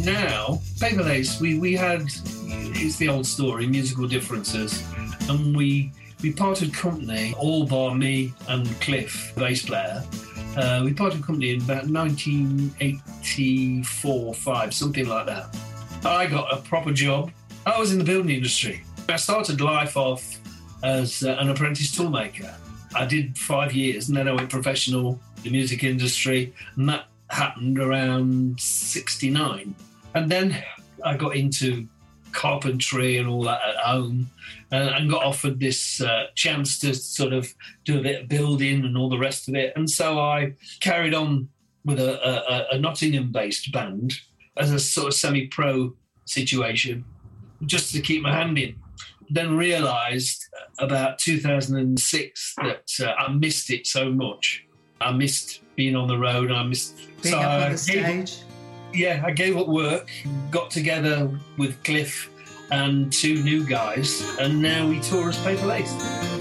now, Paper Lace, we had, it's the old story, musical differences, and we parted company, all bar me and Cliff, bass player. We parted company in about 1984-5, something like that. I got a proper job. I was in the building industry. I started life off as an apprentice toolmaker. I did 5 years, and then I went professional in the music industry, and that happened around 69. And then I got into carpentry and all that at home, and got offered this chance to sort of do a bit of building and all the rest of it. And so I carried on with a Nottingham-based band as a sort of semi-pro situation, just to keep my hand in. Then realised about 2006 that I missed it so much. I missed being on the road. I missed being up on the stage. I gave up work, got together with Cliff and 2 new guys, and now we tour as Paper Lace.